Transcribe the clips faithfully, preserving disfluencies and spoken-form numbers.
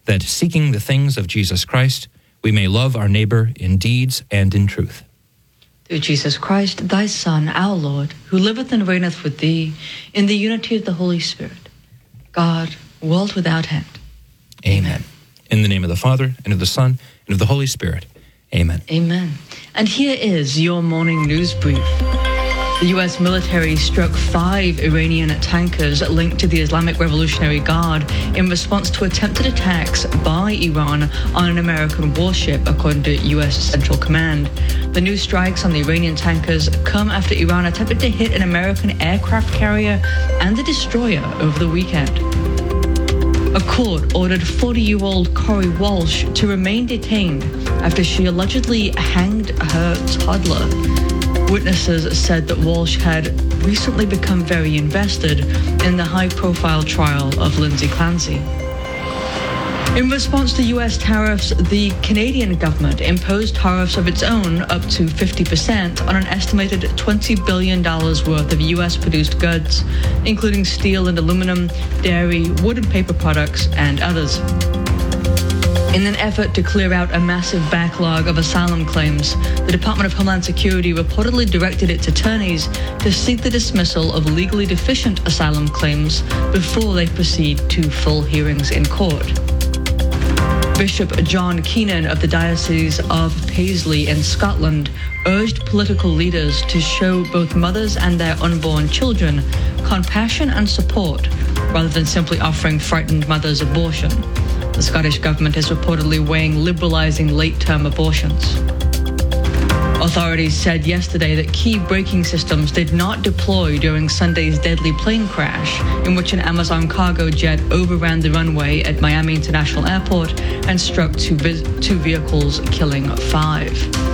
that seeking the things of Jesus Christ, we may love our neighbor in deeds and in truth. Through Jesus Christ, thy Son, our Lord, who liveth and reigneth with thee in the unity of the Holy Spirit, God, world without end. Amen. In the name of the Father, and of the Son, and of the Holy Spirit. Amen. Amen. And here is your morning news brief. The U S military struck five Iranian tankers linked to the Islamic Revolutionary Guard in response to attempted attacks by Iran on an American warship, according to U S Central Command. The new strikes on the Iranian tankers come after Iran attempted to hit an American aircraft carrier and the destroyer over the weekend. A court ordered forty-year-old Corey Walsh to remain detained after she allegedly hanged her toddler. Witnesses said that Walsh had recently become very invested in the high-profile trial of Lindsay Clancy. In response to U S tariffs, the Canadian government imposed tariffs of its own up to fifty percent on an estimated twenty billion dollars worth of U S-produced goods, including steel and aluminum, dairy, wood and paper products, and others. In an effort to clear out a massive backlog of asylum claims, the Department of Homeland Security reportedly directed its attorneys to seek the dismissal of legally deficient asylum claims before they proceed to full hearings in court. Bishop John Keenan of the Diocese of Paisley in Scotland urged political leaders to show both mothers and their unborn children compassion and support rather than simply offering frightened mothers abortion. The Scottish government is reportedly weighing liberalising late-term abortions. Authorities said yesterday that key braking systems did not deploy during Sunday's deadly plane crash, in which an Amazon cargo jet overran the runway at Miami International Airport and struck two, vis- two vehicles, killing five.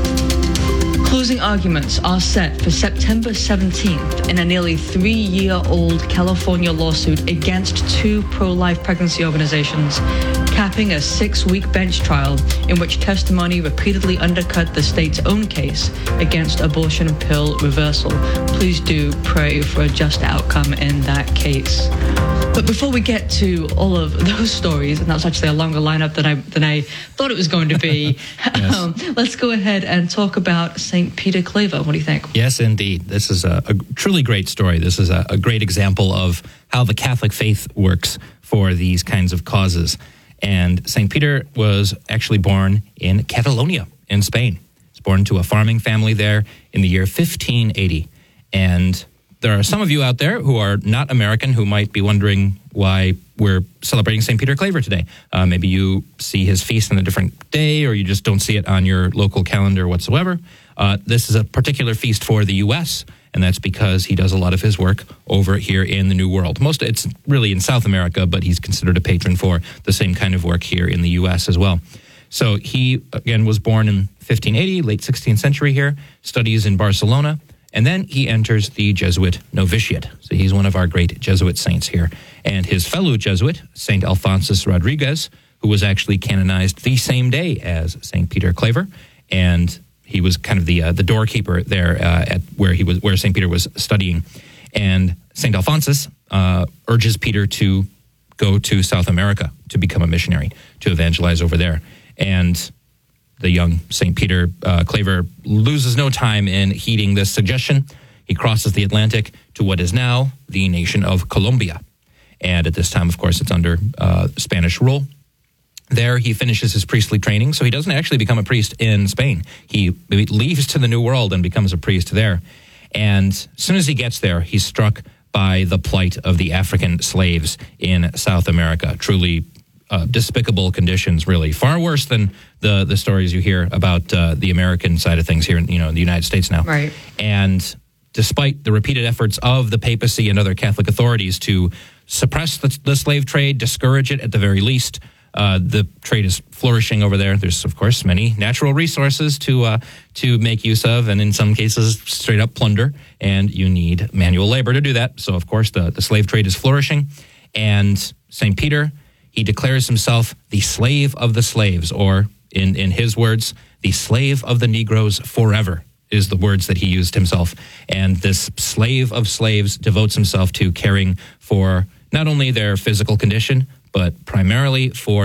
Closing arguments are set for September seventeenth in a nearly three-year-old California lawsuit against two pro-life pregnancy organizations, capping a six-week bench trial in which testimony repeatedly undercut the state's own case against abortion pill reversal. Please do pray for a just outcome in that case. But before we get to all of those stories, and that's actually a longer lineup than I than I thought it was going to be, yes. um, let's go ahead and talk about Saint Peter Claver. What do you think? Yes, indeed. This is a, a truly great story. This is a, a great example of how the Catholic faith works for these kinds of causes. And Saint Peter was actually born in Catalonia in Spain. He was born to a farming family there in the year fifteen eighty. And there are some of you out there who are not American who might be wondering why we're celebrating Saint Peter Claver today. Uh, maybe you see his feast on a different day, or you just don't see it on your local calendar whatsoever. Uh, this is a particular feast for the U S, and that's because he does a lot of his work over here in the New World. Most it's really in South America, but he's considered a patron for the same kind of work here in the U S as well. So he, again, was born in fifteen eighty, late sixteenth century here, studies in Barcelona, and then he enters the Jesuit novitiate. So he's one of our great Jesuit saints here. And his fellow Jesuit, Saint Alphonsus Rodriguez, who was actually canonized the same day as Saint Peter Claver, and he was kind of the uh, the doorkeeper there uh, at where he was, where Saint Peter was studying. And Saint Alphonsus uh, urges Peter to go to South America to become a missionary, to evangelize over there. And the young Saint Peter uh, Claver loses no time in heeding this suggestion. He crosses the Atlantic to what is now the nation of Colombia. And at this time, of course, it's under uh, Spanish rule. There, he finishes his priestly training, so he doesn't actually become a priest in Spain. He leaves to the New World and becomes a priest there. And as soon as he gets there, he's struck by the plight of the African slaves in South America. Truly uh, despicable conditions, really. Far worse than the, the stories you hear about uh, the American side of things here in, you know, in the United States now. Right. And despite the repeated efforts of the papacy and other Catholic authorities to suppress the, the slave trade, discourage it at the very least, Uh, the trade is flourishing over there. There's, of course, many natural resources to uh, to make use of, and in some cases, straight up plunder, and you need manual labor to do that. So, of course, the, the slave trade is flourishing, and Saint Peter, he declares himself the slave of the slaves, or in, in his words, the slave of the Negroes forever, is the words that he used himself. And this slave of slaves devotes himself to caring for not only their physical condition, but primarily for